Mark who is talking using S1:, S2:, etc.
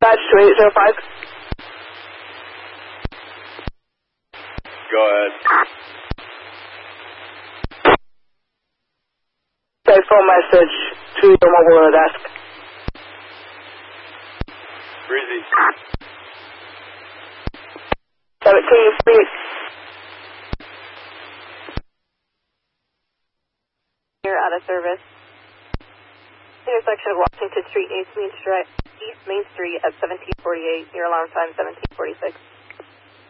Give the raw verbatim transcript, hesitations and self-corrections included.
S1: Dispatch to eight zero five.
S2: Go ahead.
S1: Okay, phone message to your mobile desk.
S2: Breezy.
S1: seventeen feet.
S3: You're out of service. Intersection of Washington Street, East Main Street, East Main Street at seventeen forty-eight. Your alarm time seventeen forty-six.